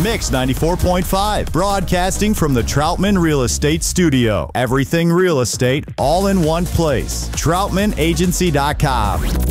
Mix 94.5. Broadcasting from the Troutman Real Estate Studio. Everything real estate, all in one place. TroutmanAgency.com.